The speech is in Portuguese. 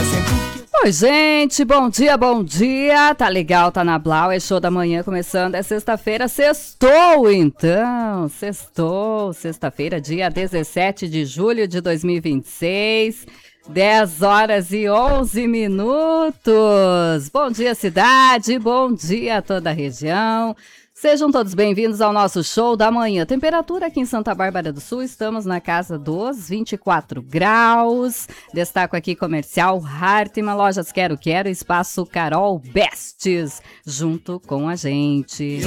Oi, gente, bom dia, tá legal, tá na Blau, é show da manhã começando, é sexta-feira, sextou então, sexta-feira, dia 17 de julho de 2026, 10 horas e 11 minutos, bom dia cidade, bom dia a toda a região. Sejam todos bem-vindos ao nosso show da manhã. Temperatura aqui em Santa Bárbara do Sul, estamos na casa dos 24 graus. Destaco aqui comercial Hartmann, Lojas Quero, Espaço Carol Bestes, junto com a gente.